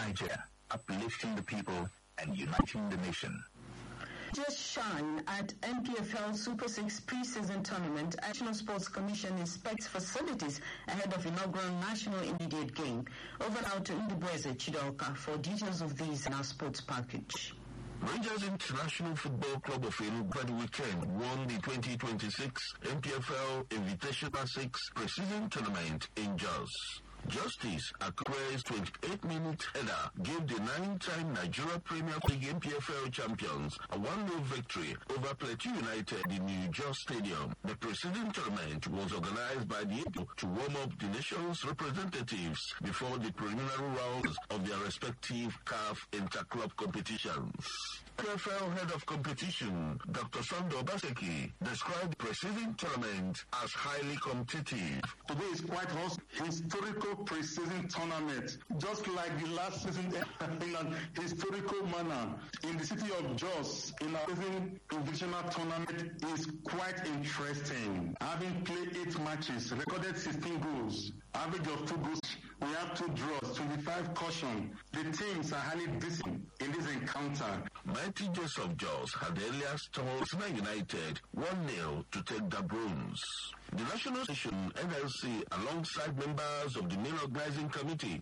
Nigeria, uplifting the people and uniting the nation. Just shine at NPFL Super 6 pre-season tournament. National Sports Commission inspects facilities ahead of inaugural national immediate game. Over now to Ndubweze Chidoka for details of these in our sports package. Rangers International Football Club of Enugu over the weekend won the 2026 NPFL Invitational 6 pre-season tournament in Jos. Justice Akure's 28-minute header gave the 9-time Nigeria Premier League NPFL champions a 1-0 victory over Plateau United in New Jos Stadium. The preceding tournament was organized by the APO to warm up the nation's representatives before the preliminary rounds of their respective CAF inter-club competitions. PFL head of competition, Dr. Sando Baseki, described the preceding tournament as highly competitive. Today is quite a historical pre-season tournament, just like the last season in an historical manner. In the city of Jos, in our season invitational tournament is quite interesting. Having played 8 matches, recorded 16 goals, average of 2 goals. We have 2 draws, 25 caution. The teams are highly disciplined in this encounter. Mighty Jets of Jos had earlier stalled United 1-0 to take the bronze. The National Station NLC, alongside members of the main organizing committee,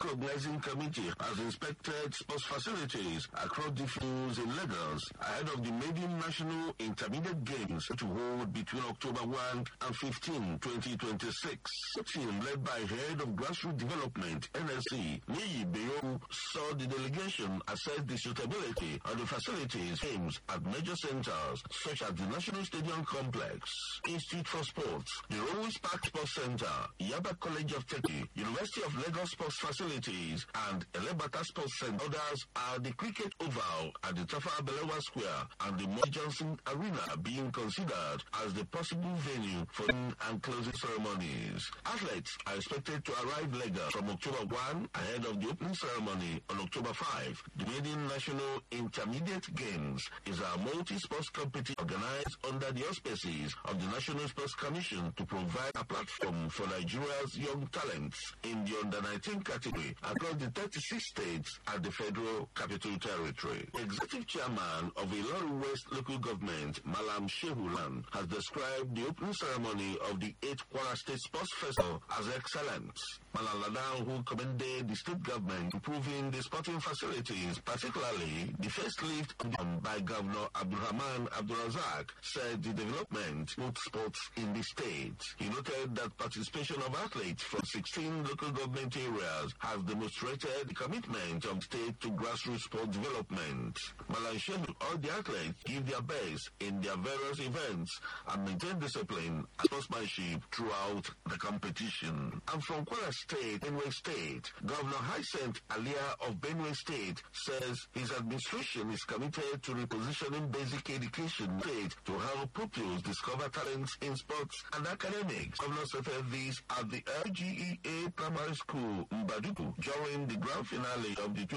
has inspected sports facilities across the fields in Lagos ahead of the maiden National Intermediate Games to hold between October 1 and 15, 2026. The team led by Head of Grassroots Development, NLC, Niyi Beyoku, saw the delegation assess the suitability of the facilities aimed at major centers such as the National Stadium Complex, Institute for Sports, the Rowings Park Sports Center, Yaba College of Technology, University of Lagos Sports Facilities, and Elebata Sports Center. Others are the Cricket Oval at the Tafawa Balewa Square and the Mo Johnson Arena being considered as the possible venue for and closing ceremonies. Athletes are expected to arrive Lagos from October 1 ahead of the opening ceremony on October 5. The maiden National Intermediate Games is a multi-sports competition organized under the auspices of the National Sports Commission to provide a platform for Nigeria's young talents in the under-19 category across the 36 states at the Federal Capital Territory. Executive Chairman of Ilorin West Local Government, Malam Shehulan, has described the opening ceremony of the 8th Kwara State Sports Festival as excellent. Malam Ladan, who commended the state government improving the sporting facilities, particularly the first lift by Governor Abdulrahman Abdulrazak, said the development moved sports in the state. He noted that participation of athletes from 16 local government areas has demonstrated the commitment of the state to grassroots sport development. Malam Shehu, all the athletes give their best in their various events and maintain discipline and sportsmanship throughout the competition. And from Kwara State, Benue State, Governor Hyacinth Alia of Benue State says his administration is committed to repositioning basic education state to help pupils discover talents in sports and academics. Governor said this at the LGEA Primary School in Baduku during the grand finale of the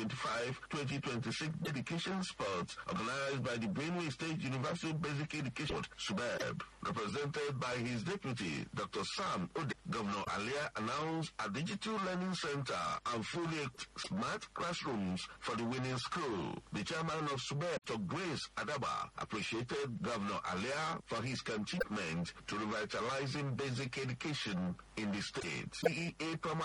2025-2026 Education Sports organized by the Benue State University Basic Education SUBEB. Represented by his deputy, Dr. Sam Ode, Governor Alia announced a digital learning center and fully smart classrooms for the winning school. The chairman of SUBEB, Dr. Grace Adaba, appreciated Governor Alia for his commitment to revitalizing basic education in the state. CEA